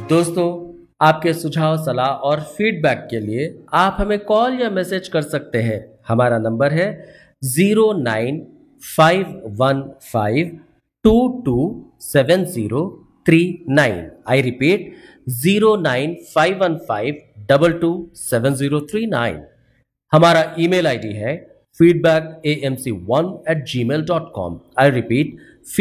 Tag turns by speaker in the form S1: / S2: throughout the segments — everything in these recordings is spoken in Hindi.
S1: दोस्तों, आपके सुझाव, सलाह और फीडबैक के लिए आप हमें कॉल या मैसेज कर सकते हैं। हमारा नंबर है 09515227039। I repeat 09515227039। हमारा ईमेल आईडी है feedbackAMC1@gmail.com। I repeat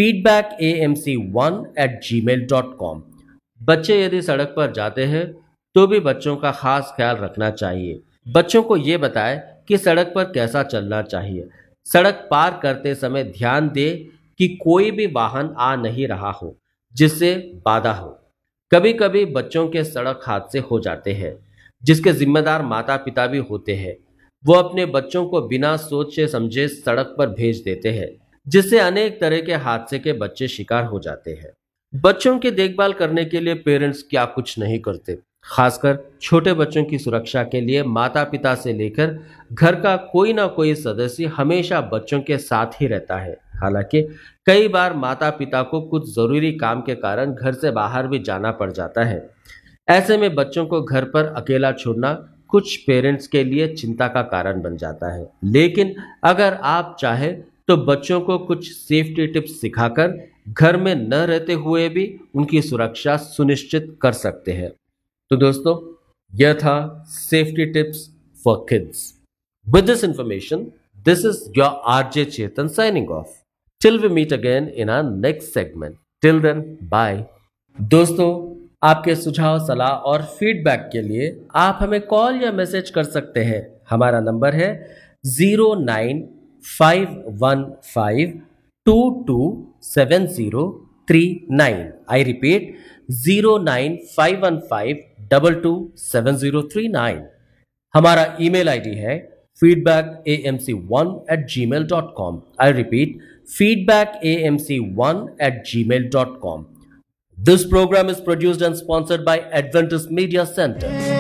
S1: feedbackAMC1@gmail.com। बच्चे यदि सड़क पर जाते हैं तो भी बच्चों का खास ख्याल रखना चाहिए। बच्चों को ये बताएं कि सड़क पर कैसा चलना चाहिए। सड़क पार करते समय ध्यान दें कि कोई भी वाहन आ नहीं रहा हो जिससे बाधा हो। कभी कभी बच्चों के सड़क हादसे हो जाते हैं जिसके जिम्मेदार माता पिता भी होते हैं। वो अपने बच्चों को बिना सोचे समझे सड़क पर भेज देते हैं जिससे अनेक तरह के हादसे के बच्चे शिकार हो जाते हैं। बच्चों की देखभाल करने के लिए पेरेंट्स क्या कुछ नहीं करते। खासकर छोटे बच्चों की सुरक्षा के लिए माता पिता से लेकर घर का कोई ना कोई सदस्य हमेशा बच्चों के साथ ही रहता है। हालांकि कई बार माता पिता को कुछ जरूरी काम के कारण घर से बाहर भी जाना पड़ जाता है। ऐसे में बच्चों को घर पर अकेला छोड़ना कुछ पेरेंट्स के लिए चिंता का कारण बन जाता है। लेकिन अगर आप चाहें तो बच्चों को कुछ सेफ्टी टिप्स सिखाकर घर में न रहते हुए भी उनकी सुरक्षा सुनिश्चित कर सकते हैं। तो दोस्तों, यह था safety tips for kids. With this information, this is your RJ Chetan signing off. Till we meet again in our next segment. Till then, bye. दोस्तों, आपके सुझाव, सलाह और फीडबैक के लिए आप हमें कॉल या मैसेज कर सकते हैं। हमारा नंबर है 09515227039। I repeat 09515227039। हमारा ईमेल आईडी है feedbackAMC1@gmail.com। I repeat feedbackAMC1@gmail.com। This program is produced and sponsored by Adventist Media Center.